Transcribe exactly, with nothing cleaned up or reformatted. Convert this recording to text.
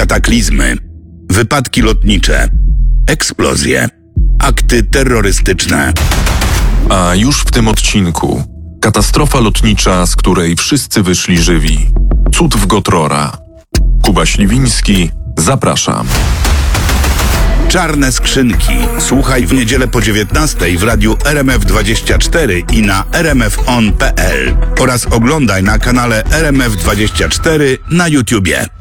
kataklizmy, wypadki lotnicze, eksplozje, akty terrorystyczne. A już w tym odcinku katastrofa lotnicza, z której wszyscy wyszli żywi. Cud w Gotrora. Kuba Śliwiński, zapraszam. Czarne skrzynki. Słuchaj w niedzielę po dziewiętnastej w radiu R M F dwadzieścia cztery i na r m f on kropka p l oraz oglądaj na kanale R M F dwadzieścia cztery na YouTubie.